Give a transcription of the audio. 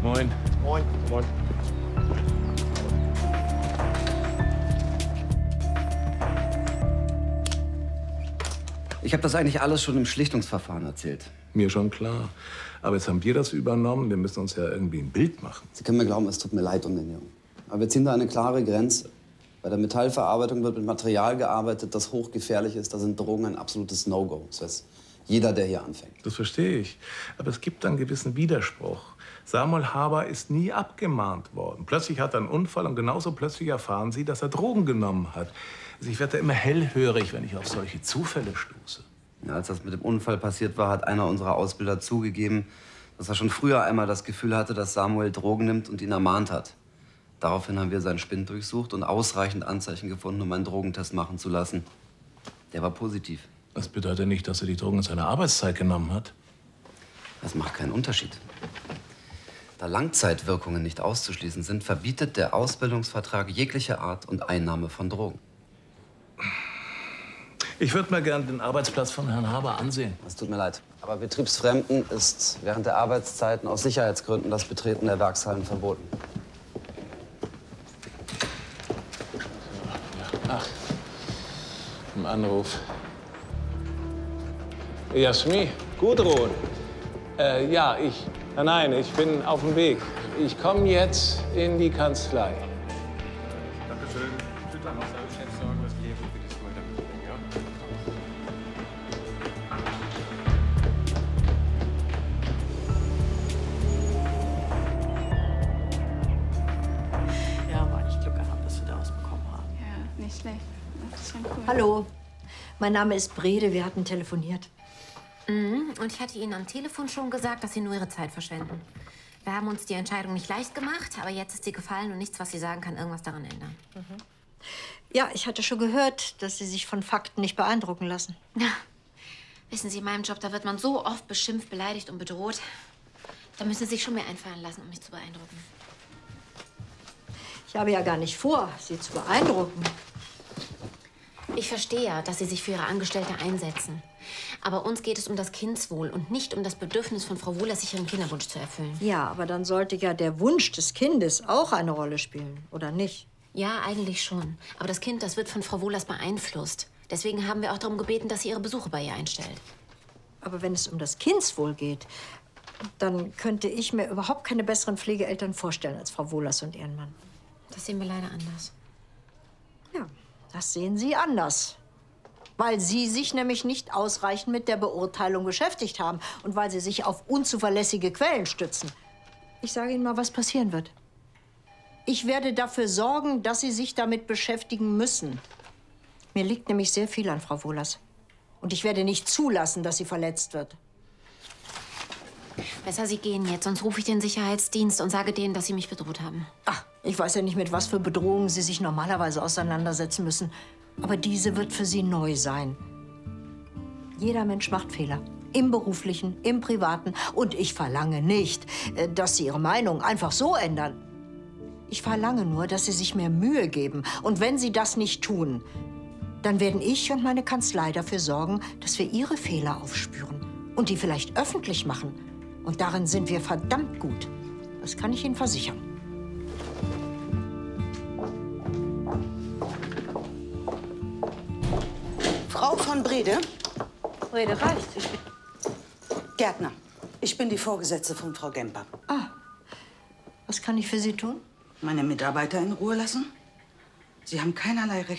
Moin. Moin. Moin. Ich habe das eigentlich alles schon im Schlichtungsverfahren erzählt. Mir schon klar. Aber jetzt haben wir das übernommen. Wir müssen uns ja irgendwie ein Bild machen. Sie können mir glauben, es tut mir leid um den Jungen. Aber wir ziehen da eine klare Grenze. Bei der Metallverarbeitung wird mit Material gearbeitet, das hochgefährlich ist. Da sind Drogen ein absolutes No-Go. Das weiß jeder, der hier anfängt. Das verstehe ich. Aber es gibt einen gewissen Widerspruch. Samuel Haber ist nie abgemahnt worden. Plötzlich hat er einen Unfall und genauso plötzlich erfahren Sie, dass er Drogen genommen hat. Also ich werde da immer hellhörig, wenn ich auf solche Zufälle stoße. Ja, als das mit dem Unfall passiert war, hat einer unserer Ausbilder zugegeben, dass er schon früher einmal das Gefühl hatte, dass Samuel Drogen nimmt und ihn ermahnt hat. Daraufhin haben wir seinen Spind durchsucht und ausreichend Anzeichen gefunden, um einen Drogentest machen zu lassen. Der war positiv. Das bedeutet nicht, dass er die Drogen in seiner Arbeitszeit genommen hat. Das macht keinen Unterschied. Da Langzeitwirkungen nicht auszuschließen sind, verbietet der Ausbildungsvertrag jegliche Art und Einnahme von Drogen. Ich würde mir gern den Arbeitsplatz von Herrn Haber ansehen. Es tut mir leid. Aber Betriebsfremden ist während der Arbeitszeiten aus Sicherheitsgründen das Betreten der Werkshallen verboten. Ach, ein Anruf. Jasmin, Gudrun. Nein, ich bin auf dem Weg. Ich komme jetzt in die Kanzlei. Dankeschön. Bitte noch Sorgen, was geben für das mal mitbringen, ja? Ja, aber eigentlich Glück gehabt, dass wir da was bekommen haben. Ja, nicht schlecht. Das ist schon cool. Hallo, mein Name ist Brede. Wir hatten telefoniert. Und ich hatte Ihnen am Telefon schon gesagt, dass Sie nur Ihre Zeit verschwenden. Wir haben uns die Entscheidung nicht leicht gemacht, aber jetzt ist sie gefallen und nichts, was Sie sagen, kann irgendwas daran ändern. Ja, ich hatte schon gehört, dass Sie sich von Fakten nicht beeindrucken lassen. Ja. Wissen Sie, in meinem Job, da wird man so oft beschimpft, beleidigt und bedroht. Da müssen Sie sich schon mehr einfallen lassen, um mich zu beeindrucken. Ich habe ja gar nicht vor, Sie zu beeindrucken. Ich verstehe ja, dass Sie sich für Ihre Angestellte einsetzen. Aber uns geht es um das Kindswohl und nicht um das Bedürfnis von Frau Wohlers, sich ihren Kinderwunsch zu erfüllen. Ja, aber dann sollte ja der Wunsch des Kindes auch eine Rolle spielen, oder nicht? Ja, eigentlich schon. Aber das Kind, das wird von Frau Wohlers beeinflusst. Deswegen haben wir auch darum gebeten, dass sie ihre Besuche bei ihr einstellt. Aber wenn es um das Kindswohl geht, dann könnte ich mir überhaupt keine besseren Pflegeeltern vorstellen als Frau Wohlers und ihren Mann. Das sehen wir leider anders. Ja, das sehen Sie anders. Weil Sie sich nämlich nicht ausreichend mit der Beurteilung beschäftigt haben und weil Sie sich auf unzuverlässige Quellen stützen. Ich sage Ihnen mal, was passieren wird. Ich werde dafür sorgen, dass Sie sich damit beschäftigen müssen. Mir liegt nämlich sehr viel an Frau Wohlers. Und ich werde nicht zulassen, dass sie verletzt wird. Besser, Sie gehen jetzt, sonst rufe ich den Sicherheitsdienst und sage denen, dass Sie mich bedroht haben. Ach, ich weiß ja nicht, mit was für Bedrohungen Sie sich normalerweise auseinandersetzen müssen. Aber diese wird für Sie neu sein. Jeder Mensch macht Fehler. Im Beruflichen, im Privaten. Und ich verlange nicht, dass Sie Ihre Meinung einfach so ändern. Ich verlange nur, dass Sie sich mehr Mühe geben. Und wenn Sie das nicht tun, dann werden ich und meine Kanzlei dafür sorgen, dass wir Ihre Fehler aufspüren und die vielleicht öffentlich machen. Und darin sind wir verdammt gut. Das kann ich Ihnen versichern. Frau von Brede? Rede reicht. Gärtner. Ich bin die Vorgesetzte von Frau Gemper. Ah, was kann ich für Sie tun? Meine Mitarbeiter in Ruhe lassen? Sie haben keinerlei Recht